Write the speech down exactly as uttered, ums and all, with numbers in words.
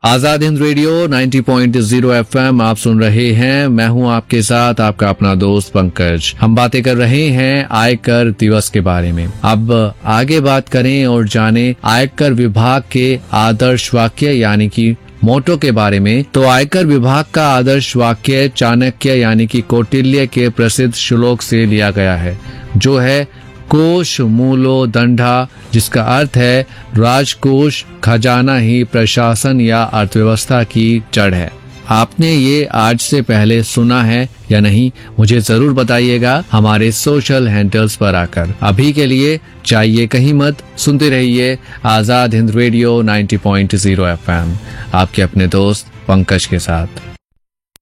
Azad Hind radio नब्बे point zero FM आप सुन रहे हैं। मैं हूं आपके साथ आपका अपना दोस्त पंकज। हम बातें कर रहे हैं आयकर दिवस के बारे में। अब आगे बात करें और जाने आयकर विभाग के आदर्श वाक्य यानी कि मोटो के बारे में। तो आयकर विभाग का आदर्श वाक्य चाणक्य यानी कि कौटिल्य के प्रसिद्ध श्लोक से लिया गया है, जो है कोश मूलो दंडा, जिसका अर्थ है राजकोष खजाना ही प्रशासन या अर्थव्यवस्था की जड़ है। आपने ये आज से पहले सुना है या नहीं, मुझे जरूर बताइएगा हमारे सोशल हैंडल्स पर आकर। अभी के लिए जाइए कहीं मत, सुनते रहिए आजाद हिंद रेडियो नब्बे पॉइंट ज़ीरो एफएम, आपके अपने दोस्त पंकज के साथ।